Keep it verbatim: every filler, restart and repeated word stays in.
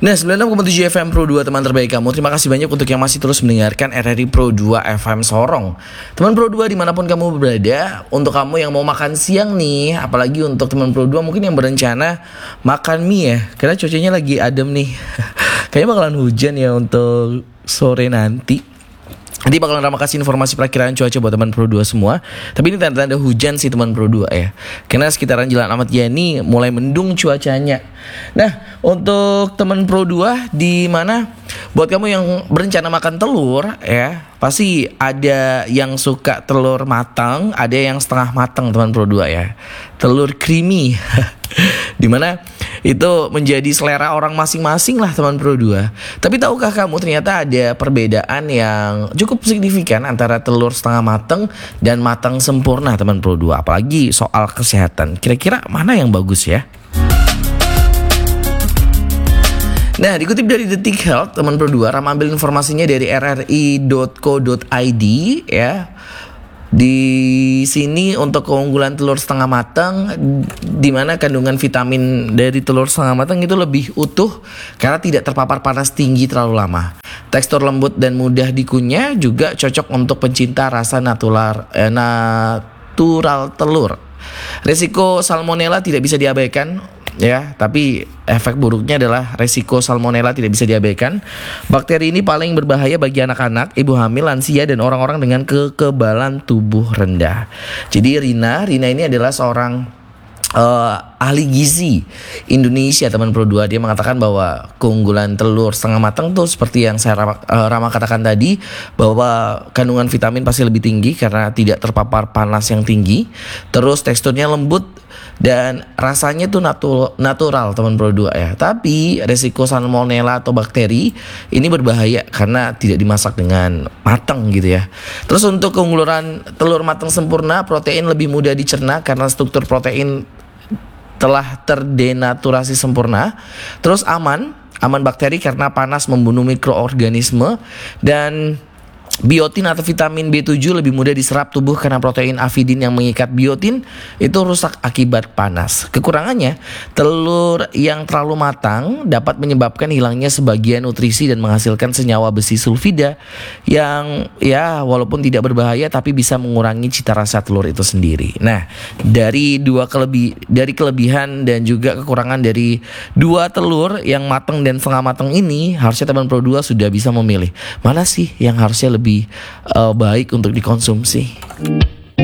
Nah, sembilan puluh enam koma tujuh F M Pro dua, teman terbaik kamu. Terima kasih banyak untuk yang masih terus mendengarkan R R I Pro dua F M Sorong. Teman Pro dua dimanapun kamu berada, untuk kamu yang mau makan siang nih, apalagi untuk teman Pro dua mungkin yang berencana makan mie ya, karena cuacanya lagi adem nih. Kayaknya bakalan hujan ya untuk sore nanti. Nanti bakalan Rama kasih informasi perakiraan cuaca buat teman Pro dua semua. Tapi ini tanda-tanda hujan sih teman Pro dua ya, karena sekitaran Jalan Ahmad Yani mulai mendung cuacanya. Nah, untuk teman Pro dua di mana buat kamu yang berencana makan telur ya, pasti ada yang suka telur matang, ada yang setengah matang teman Pro dua ya. Telur creamy. Dimana itu menjadi selera orang masing-masing lah teman Pro dua. Tapi tahukah kamu ternyata ada perbedaan yang cukup signifikan antara telur setengah matang dan matang sempurna teman Pro dua. Apalagi soal kesehatan. Kira-kira mana yang bagus ya? Nah, dikutip dari Detik Health teman Pro dua, Rama ambil informasinya dari r r i dot co dot i d ya. Di sini untuk keunggulan telur setengah matang, di mana kandungan vitamin dari telur setengah matang itu lebih utuh karena tidak terpapar panas tinggi terlalu lama. Tekstur lembut dan mudah dikunyah, juga cocok untuk pencinta rasa natural, eh, natural telur. Risiko salmonella tidak bisa diabaikan ya, tapi efek buruknya adalah resiko salmonella tidak bisa diabaikan. Bakteri ini paling berbahaya bagi anak-anak, ibu hamil, lansia, dan orang-orang dengan kekebalan tubuh rendah. Jadi Rina, Rina ini adalah seorang Uh, ahli gizi Indonesia teman Pro dua. Dia mengatakan bahwa keunggulan telur setengah matang tuh seperti yang saya Rama, uh, Rama katakan tadi, bahwa kandungan vitamin pasti lebih tinggi karena tidak terpapar panas yang tinggi. Terus teksturnya lembut dan rasanya tuh natu- natural teman Pro dua ya. Tapi resiko salmonella atau bakteri ini berbahaya karena tidak dimasak dengan matang gitu ya. Terus untuk keunggulan telur matang sempurna, protein lebih mudah dicerna karena struktur protein telah terdenaturasi sempurna. Terus aman, aman bakteri karena panas membunuh mikroorganisme. Dan biotin atau vitamin B tujuh lebih mudah diserap tubuh karena protein avidin yang mengikat biotin itu rusak akibat panas. Kekurangannya, telur yang terlalu matang dapat menyebabkan hilangnya sebagian nutrisi dan menghasilkan senyawa besi sulfida yang ya walaupun tidak berbahaya tapi bisa mengurangi cita rasa telur itu sendiri. Nah, dari dua kelebih dari kelebihan dan juga kekurangan dari dua telur yang matang dan setengah matang ini, harusnya teman Pro dua sudah bisa memilih mana sih yang harusnya lebih lebih uh, baik untuk dikonsumsi.